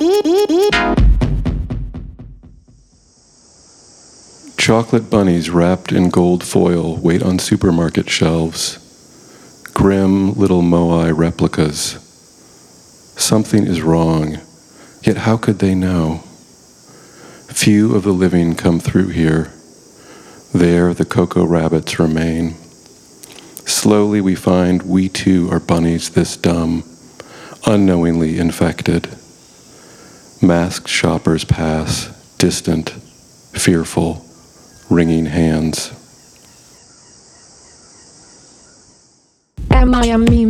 Chocolate bunnies wrapped in gold foil wait on supermarket shelves. Grim little Moai replicas. Something is wrong, yet how could they know? Few of the living come through here. There the cocoa rabbits remain. Slowly we find we too are bunnies this dumb, unknowingly infected. Masked shoppers pass, distant, fearful, wringing hands. Am I a meme?